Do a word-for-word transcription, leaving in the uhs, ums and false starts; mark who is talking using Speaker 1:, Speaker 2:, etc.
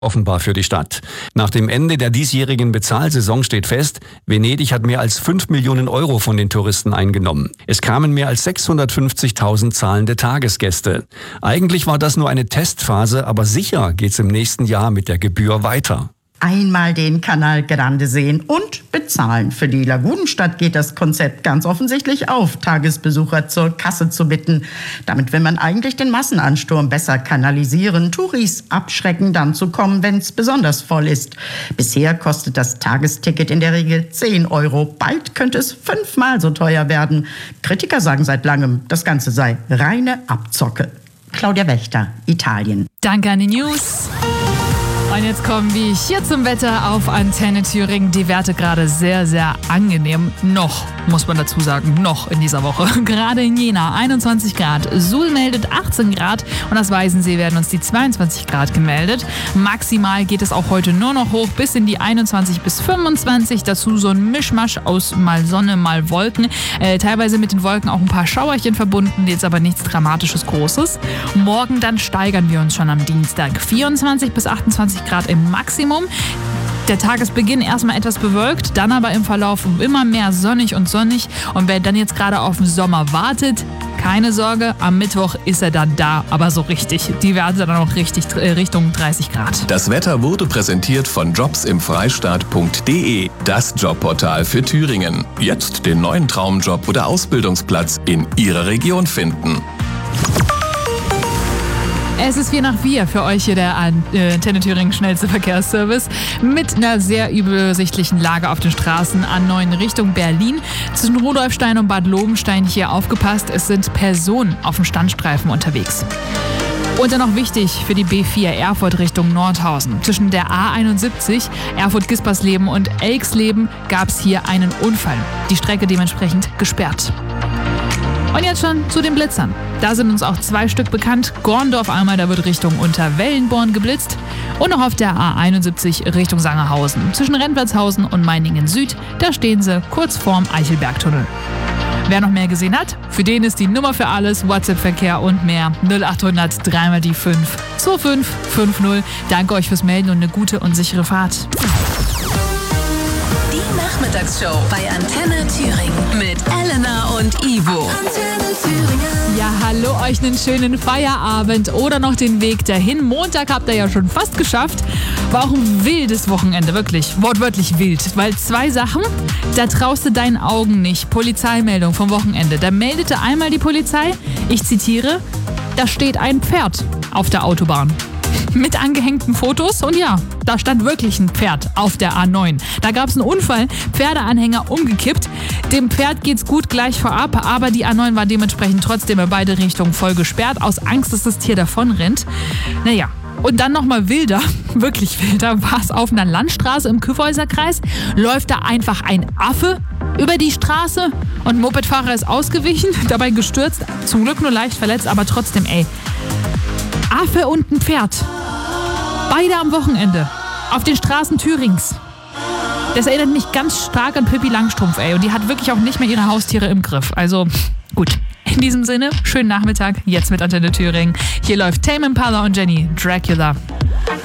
Speaker 1: Offenbar für die Stadt. Nach dem Ende der diesjährigen Bezahlsaison steht fest, Venedig hat mehr als fünf Millionen Euro von den Touristen eingenommen. Es kamen mehr als sechshundertfünfzigtausend zahlende Tagesgäste. Eigentlich war das nur eine Testphase, aber sicher geht's im nächsten Jahr mit der Gebühr weiter.
Speaker 2: Einmal den Canal Grande sehen und bezahlen. Für die Lagunenstadt geht das Konzept ganz offensichtlich auf, Tagesbesucher zur Kasse zu bitten. Damit will man eigentlich den Massenansturm besser kanalisieren, Touris abschrecken, dann zu kommen, wenn es besonders voll ist. Bisher kostet das Tagesticket in der Regel zehn Euro. Bald könnte es fünfmal so teuer werden. Kritiker sagen seit langem, das Ganze sei reine Abzocke. Claudia Wächter, Italien.
Speaker 3: Danke an die News. Und jetzt kommen wir hier zum Wetter auf Antenne Thüringen. Die Werte gerade sehr, sehr angenehm. Noch, muss man dazu sagen, noch in dieser Woche. Gerade in Jena einundzwanzig Grad. Suhl meldet achtzehn Grad und aus Weißensee werden uns die zweiundzwanzig Grad gemeldet. Maximal geht es auch heute nur noch hoch bis in die einundzwanzig bis fünfundzwanzig. Dazu so ein Mischmasch aus mal Sonne, mal Wolken. Äh, teilweise mit den Wolken auch ein paar Schauerchen verbunden, jetzt aber nichts Dramatisches Großes. Morgen dann steigern wir uns schon am Dienstag. vierundzwanzig bis achtundzwanzig Grad im Maximum. Der Tagesbeginn erstmal etwas bewölkt, dann aber im Verlauf immer mehr sonnig und sonnig. Und wer dann jetzt gerade auf den Sommer wartet, keine Sorge, am Mittwoch ist er dann da, aber so richtig. Die Werte dann auch richtig äh, Richtung dreißig Grad.
Speaker 4: Das Wetter wurde präsentiert von jobs im freistaat punkt de, das Jobportal für Thüringen. Jetzt den neuen Traumjob oder Ausbildungsplatz in Ihrer Region finden.
Speaker 3: Es ist vier nach vier für euch hier der Antenne Thüringen schnellste Verkehrsservice mit einer sehr übersichtlichen Lage auf den Straßen A neun Richtung Berlin. Zwischen Rudolfstein und Bad Lobenstein hier aufgepasst, es sind Personen auf dem Standstreifen unterwegs. Und dann noch wichtig für die B vier Erfurt Richtung Nordhausen. Zwischen der A einundsiebzig, Erfurt-Gispersleben und Elxleben gab es hier einen Unfall. Die Strecke dementsprechend gesperrt. Und jetzt schon zu den Blitzern. Da sind uns auch zwei Stück bekannt. Gorndorf einmal, da wird Richtung Unterwellenborn geblitzt. Und noch auf der A einundsiebzig Richtung Sangerhausen. Zwischen Rentwertshausen und Meiningen Süd, da stehen sie kurz vorm Eichelbergtunnel. Wer noch mehr gesehen hat, für den ist die Nummer für alles, WhatsApp-Verkehr und mehr. null achthundert drei mal die fünf zwei fünf fünf null. Danke euch fürs Melden und eine gute und sichere Fahrt.
Speaker 5: Die Nachmittagsshow bei Antenne Thüringen mit Elena und Ivo. Antenne Thüringen.
Speaker 3: Ja, hallo, euch einen schönen Feierabend oder noch den Weg dahin. Montag habt ihr ja schon fast geschafft. War auch ein wildes Wochenende, wirklich, wortwörtlich wild. Weil zwei Sachen, da traust du deinen Augen nicht. Polizeimeldung vom Wochenende. Da meldete einmal die Polizei, ich zitiere, da steht ein Pferd auf der Autobahn. Mit angehängten Fotos und ja, da stand wirklich ein Pferd auf der A neun. Da gab es einen Unfall, Pferdeanhänger umgekippt. Dem Pferd geht's gut gleich vorab, aber die A neun war dementsprechend trotzdem in beide Richtungen voll gesperrt, aus Angst, dass das Tier davon rennt. Naja, und dann nochmal wilder, wirklich wilder, war es auf einer Landstraße im Kyffhäuserkreis. Läuft da einfach ein Affe über die Straße und ein Mopedfahrer ist ausgewichen, dabei gestürzt, zum Glück nur leicht verletzt, aber trotzdem, ey. Affe und ein Pferd. Beide am Wochenende. Auf den Straßen Thürings. Das erinnert mich ganz stark an Pippi Langstrumpf, ey. Und die hat wirklich auch nicht mehr ihre Haustiere im Griff. Also, gut. In diesem Sinne, schönen Nachmittag. Jetzt mit Antenne Thüringen. Hier läuft Tame Impala und Jenny Dracula.